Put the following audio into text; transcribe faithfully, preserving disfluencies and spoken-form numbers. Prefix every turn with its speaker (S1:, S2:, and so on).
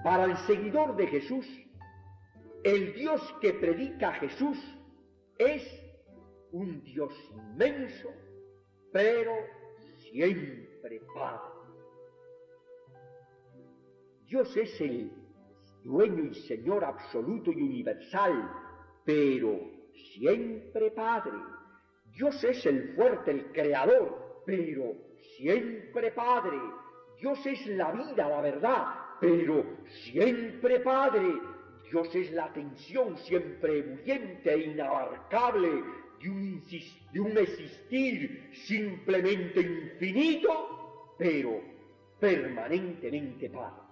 S1: Para el seguidor de Jesús, el Dios que predica Jesús es un Dios inmenso, pero siempre Padre. Dios es el dueño y Señor absoluto y universal, pero siempre Padre. Dios es el fuerte, el creador, pero siempre Padre. Dios es la vida, la verdad, pero siempre Padre. Dios es la tensión siempre ebulliente e inabarcable de un, de un existir simplemente infinito, pero permanentemente Padre.